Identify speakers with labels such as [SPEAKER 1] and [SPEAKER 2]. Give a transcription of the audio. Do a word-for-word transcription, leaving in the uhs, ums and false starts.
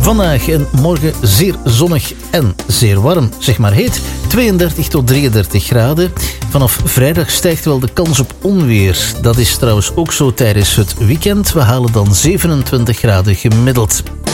[SPEAKER 1] Vandaag en morgen zeer zonnig en zeer warm. Zeg maar heet. tweeëndertig tot drieëndertig graden. Vanaf vrijdag stijgt wel de kans op onweer. Dat is trouwens ook zo tijdens het weekend. We halen dan zevenentwintig graden gemiddeld.